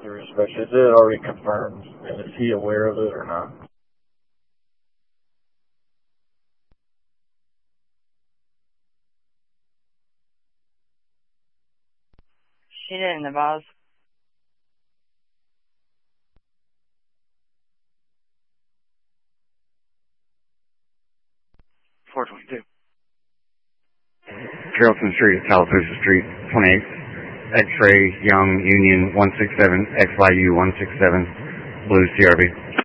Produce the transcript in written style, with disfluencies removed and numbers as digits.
the inspection? Is it already confirmed? And is he aware of it or not? She didn't advise. Carrollton Street, Tallapoosa Street, 28th, X-Ray, Young, Union, 167, XYU, 167, Blues, CRV.